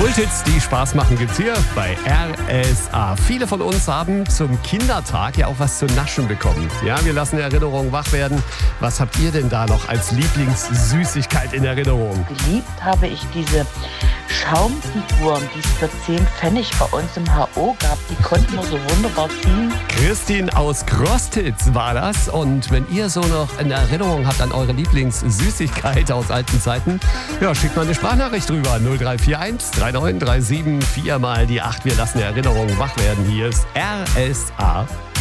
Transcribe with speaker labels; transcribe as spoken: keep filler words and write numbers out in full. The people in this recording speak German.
Speaker 1: Kulthits, die Spaß machen, gibt's hier bei R S A. Viele von uns haben zum Kindertag ja auch was zu naschen bekommen. Ja, wir lassen Erinnerungen wach werden. Was habt ihr denn da noch als Lieblingssüßigkeit in Erinnerung?
Speaker 2: Geliebt habe ich diese Schaumfiguren, die es für zehn Pfennig bei uns im H O gab. Die konnten wir so wunderbar ziehen.
Speaker 1: Christine aus Krostitz war das. Und wenn ihr so noch eine Erinnerung habt an eure Lieblingssüßigkeit aus alten Zeiten, ja, schickt mal eine Sprachnachricht rüber. null drei vier eins drei neun drei sieben vier mal die acht. Wir lassen Erinnerungen wach werden. Hier ist R S A.